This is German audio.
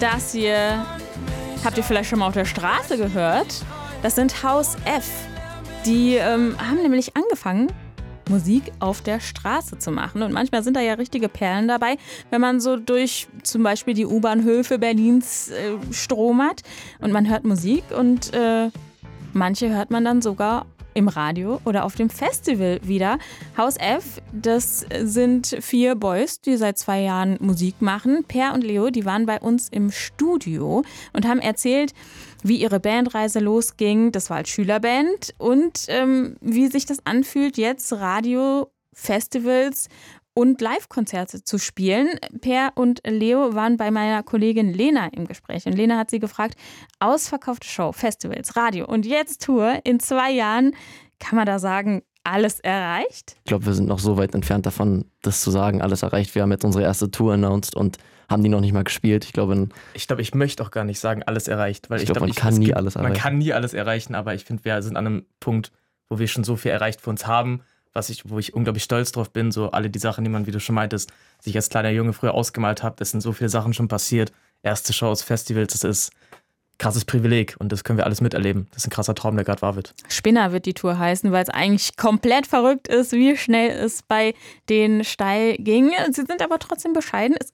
Das hier habt ihr vielleicht schon mal auf der Straße gehört. Das sind Haus F. Die haben nämlich angefangen, Musik auf der Straße zu machen. Und manchmal sind da ja richtige Perlen dabei, wenn man so durch zum Beispiel die U-Bahnhöfe Berlins stromert und man hört Musik und manche hört man dann sogar im Radio oder auf dem Festival wieder. Haus F, das sind 4 Boys, die seit 2 Jahren Musik machen. Per und Leo, die waren bei uns im Studio und haben erzählt, wie ihre Bandreise losging. Das war als Schülerband und wie sich das anfühlt, jetzt Radio, Festivals und Live-Konzerte zu spielen. Per und Leo waren bei meiner Kollegin Lena im Gespräch. Und Lena hat sie gefragt, ausverkaufte Show, Festivals, Radio und jetzt Tour. In 2 Jahren, kann man da sagen, alles erreicht? Ich glaube, wir sind noch so weit entfernt davon, das zu sagen, alles erreicht. Wir haben jetzt unsere erste Tour announced und haben die noch nicht mal gespielt. Ich ich möchte auch gar nicht sagen, alles erreicht. Weil man kann nie alles erreichen. Man kann nie alles erreichen, aber ich finde, wir sind an einem Punkt, wo wir schon so viel erreicht für uns haben, wo ich unglaublich stolz drauf bin, so alle die Sachen, die man, wie du schon meintest, sich als kleiner Junge früher ausgemalt hat, es sind so viele Sachen schon passiert. Erste Shows, Festivals, das ist ein krasses Privileg und das können wir alles miterleben. Das ist ein krasser Traum, der gerade wahr wird. Spinner wird die Tour heißen, weil es eigentlich komplett verrückt ist, wie schnell es bei denen steil ging. Sie sind aber trotzdem bescheiden. Es